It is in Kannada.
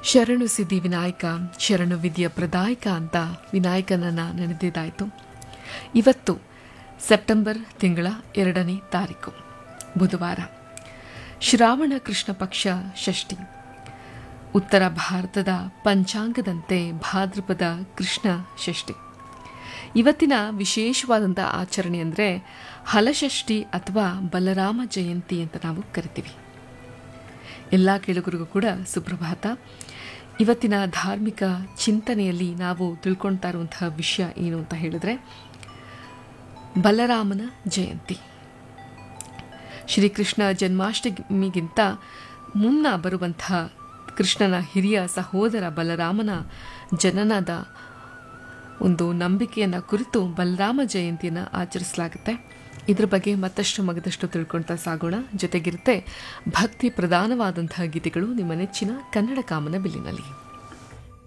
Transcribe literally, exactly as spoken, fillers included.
ಶರಣು ಸಿದ್ಧಿ ವಿನಾಯಕ ಶರಣು ವಿದ್ಯ ಪ್ರದಾಯಕ ಅಂತ ವಿನಾಯಕನನ್ನು ನೆನೆದಿದ್ದಾಯಿತು. ಇವತ್ತು ಸೆಪ್ಟೆಂಬರ್ ತಿಂಗಳ ಎರಡನೇ ತಾರೀಕು ಬುಧವಾರ, ಶ್ರಾವಣ ಕೃಷ್ಣ ಪಕ್ಷ ಷಷ್ಠಿ. ಉತ್ತರ ಭಾರತದ ಪಂಚಾಂಗದಂತೆ ಭಾದ್ರಪದ ಕೃಷ್ಣ ಷಷ್ಠಿ. ಇವತ್ತಿನ ವಿಶೇಷವಾದಂಥ ಆಚರಣೆ ಅಂದರೆ ಹಲಷಷ್ಠಿ ಅಥವಾ ಬಲರಾಮ ಜಯಂತಿ ಅಂತ ನಾವು ಕರಿತೀವಿ. ಎಲ್ಲ ಕೇಳುಗರಿಗೂ ಕೂಡ ಸುಪ್ರಭಾತ. ಇವತ್ತಿನ ಧಾರ್ಮಿಕ ಚಿಂತನೆಯಲ್ಲಿ ನಾವು ತಿಳ್ಕೊಳ್ತಾ ಇರುವಂತಹ ವಿಷಯ ಏನು ಅಂತ ಹೇಳಿದ್ರೆ ಬಲರಾಮನ ಜಯಂತಿ. ಶ್ರೀಕೃಷ್ಣ ಜನ್ಮಾಷ್ಟಮಿಗಿಂತ ಮುನ್ನ ಬರುವಂತಹ ಕೃಷ್ಣನ ಹಿರಿಯ ಸಹೋದರ ಬಲರಾಮನ ಜನನದ ಒಂದು ನಂಬಿಕೆಯನ್ನು ಕುರಿತು ಬಲರಾಮ ಜಯಂತಿಯನ್ನು ಆಚರಿಸಲಾಗುತ್ತೆ. ಇದ್ರ ಬಗ್ಗೆ ಮತ್ತಷ್ಟು ಮಗದಷ್ಟು ತಿಳ್ಕೊಳ್ತಾ ಸಾಗೋಣ. ಜೊತೆಗಿರುತ್ತೆ ಭಕ್ತಿ ಪ್ರಧಾನವಾದಂತಹ ಗೀತೆಗಳು ನಿಮ್ಮ ನೆಚ್ಚಿನ ಕನ್ನಡ ಕಾಮನ ಬಿಲ್ಲಿನಲ್ಲಿ.